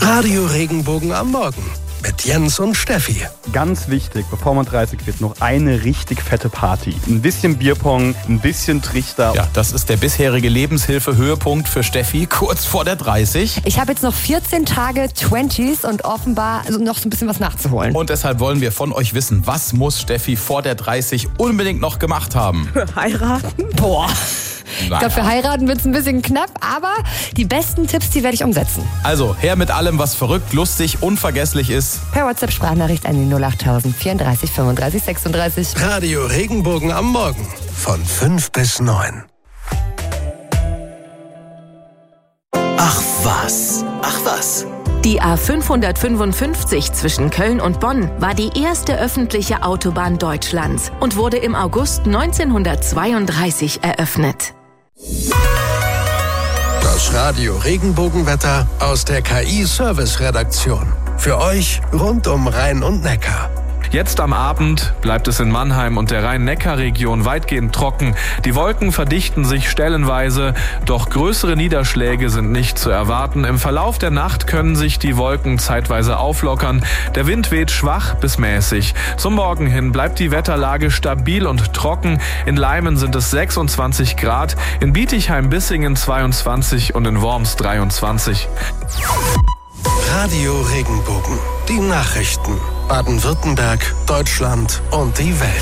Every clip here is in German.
Radio Regenbogen am Morgen mit Jens und Steffi. Ganz wichtig, bevor man 30 wird, noch eine richtig fette Party. Ein bisschen Bierpong, ein bisschen Trichter. Ja, das ist der bisherige Lebenshilfe-Höhepunkt für Steffi, kurz vor der 30. Ich habe jetzt noch 14 Tage 20s und offenbar noch so ein bisschen was nachzuholen. Und deshalb wollen wir von euch wissen, was muss Steffi vor der 30 unbedingt noch gemacht haben? Heiraten? Boah. Ich glaube, für heiraten wird es ein bisschen knapp, aber die besten Tipps, die werde ich umsetzen. Also, her mit allem, was verrückt, lustig, unvergesslich ist. Per WhatsApp-Sprachnachricht an die 08000 34 35 36. Radio Regenbogen am Morgen von 5 bis 9. Ach was. Die A555 zwischen Köln und Bonn war die erste öffentliche Autobahn Deutschlands und wurde im August 1932 eröffnet. Das Radio Regenbogenwetter aus der KI-Service-Redaktion. Für euch rund um Rhein und Neckar. Jetzt am Abend bleibt es in Mannheim und der Rhein-Neckar-Region weitgehend trocken. Die Wolken verdichten sich stellenweise, doch größere Niederschläge sind nicht zu erwarten. Im Verlauf der Nacht können sich die Wolken zeitweise auflockern. Der Wind weht schwach bis mäßig. Zum Morgen hin bleibt die Wetterlage stabil und trocken. In Leimen sind es 26 Grad, in Bietigheim-Bissingen 22 und in Worms 23. Radio Regenbogen. Die Nachrichten. Baden-Württemberg, Deutschland und die Welt.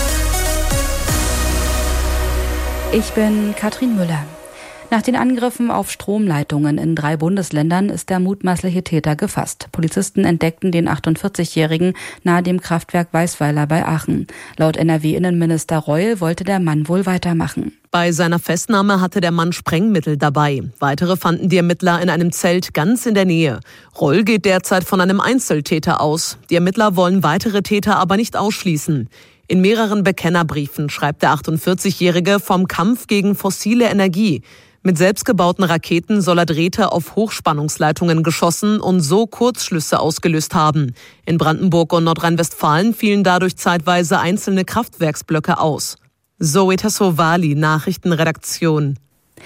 Ich bin Katrin Müller. Nach den Angriffen auf Stromleitungen in 3 Bundesländern ist der mutmaßliche Täter gefasst. Polizisten entdeckten den 48-Jährigen nahe dem Kraftwerk Weißweiler bei Aachen. Laut NRW-Innenminister Reul wollte der Mann wohl weitermachen. Bei seiner Festnahme hatte der Mann Sprengmittel dabei. Weitere fanden die Ermittler in einem Zelt ganz in der Nähe. Reul geht derzeit von einem Einzeltäter aus. Die Ermittler wollen weitere Täter aber nicht ausschließen. In mehreren Bekennerbriefen schreibt der 48-Jährige vom Kampf gegen fossile Energie. Mit selbstgebauten Raketen soll er Drähte auf Hochspannungsleitungen geschossen und so Kurzschlüsse ausgelöst haben. In Brandenburg und Nordrhein-Westfalen fielen dadurch zeitweise einzelne Kraftwerksblöcke aus. Zoe Tassovali, Nachrichtenredaktion.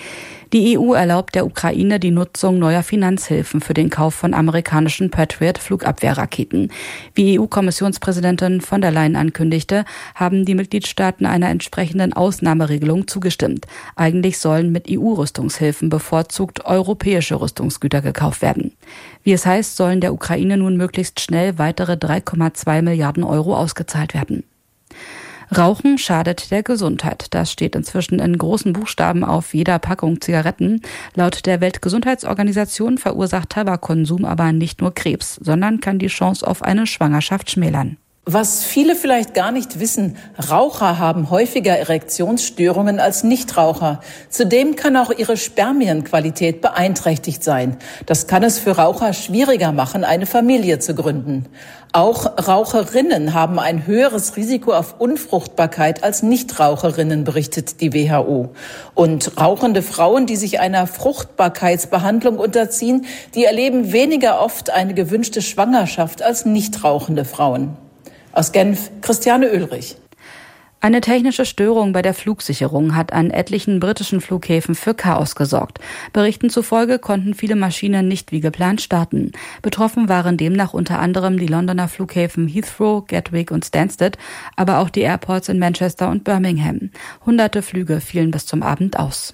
Die EU erlaubt der Ukraine die Nutzung neuer Finanzhilfen für den Kauf von amerikanischen Patriot-Flugabwehrraketen. Wie EU-Kommissionspräsidentin von der Leyen ankündigte, haben die Mitgliedstaaten einer entsprechenden Ausnahmeregelung zugestimmt. Eigentlich sollen mit EU-Rüstungshilfen bevorzugt europäische Rüstungsgüter gekauft werden. Wie es heißt, sollen der Ukraine nun möglichst schnell weitere 3,2 Milliarden Euro ausgezahlt werden. Rauchen schadet der Gesundheit. Das steht inzwischen in großen Buchstaben auf jeder Packung Zigaretten. Laut der Weltgesundheitsorganisation verursacht Tabakkonsum aber nicht nur Krebs, sondern kann die Chance auf eine Schwangerschaft schmälern. Was viele vielleicht gar nicht wissen, Raucher haben häufiger Erektionsstörungen als Nichtraucher. Zudem kann auch ihre Spermienqualität beeinträchtigt sein. Das kann es für Raucher schwieriger machen, eine Familie zu gründen. Auch Raucherinnen haben ein höheres Risiko auf Unfruchtbarkeit als Nichtraucherinnen, berichtet die WHO. Und rauchende Frauen, die sich einer Fruchtbarkeitsbehandlung unterziehen, die erleben weniger oft eine gewünschte Schwangerschaft als nichtrauchende Frauen. Aus Genf, Christiane Oehlrich. Eine technische Störung bei der Flugsicherung hat an etlichen britischen Flughäfen für Chaos gesorgt. Berichten zufolge konnten viele Maschinen nicht wie geplant starten. Betroffen waren demnach unter anderem die Londoner Flughäfen Heathrow, Gatwick und Stansted, aber auch die Airports in Manchester und Birmingham. Hunderte Flüge fielen bis zum Abend aus.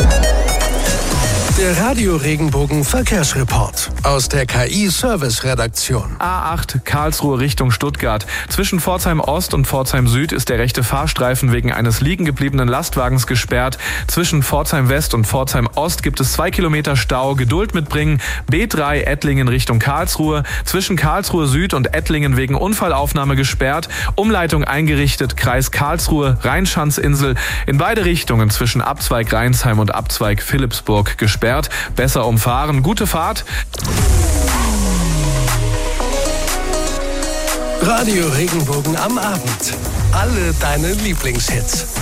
Der Radio Regenbogen Verkehrsreport aus der KI-Service-Redaktion. A8 Karlsruhe Richtung Stuttgart. Zwischen Pforzheim Ost und Pforzheim Süd ist der rechte Fahrstreifen wegen eines liegen gebliebenen Lastwagens gesperrt. Zwischen Pforzheim West und Pforzheim Ost gibt es 2 Kilometer Stau. Geduld mitbringen. B3 Ettlingen Richtung Karlsruhe. Zwischen Karlsruhe Süd und Ettlingen wegen Unfallaufnahme gesperrt. Umleitung eingerichtet. Kreis Karlsruhe, Rheinschanzinsel. In beide Richtungen zwischen Abzweig Rheinsheim und Abzweig Philippsburg gesperrt. Besser umfahren. Gute Fahrt. Radio Regenbogen am Abend. Alle deine Lieblingshits.